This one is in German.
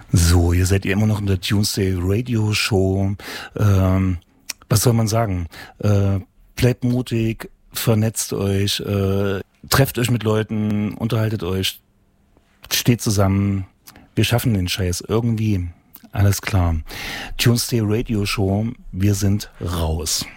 So, ihr seid ja immer noch in der Tuesday Radio Show. Was soll man sagen? Bleibt mutig, vernetzt euch, trefft euch mit Leuten, unterhaltet euch, steht zusammen. Wir schaffen den Scheiß irgendwie. Alles klar. Tuesday Radio Show, wir sind raus.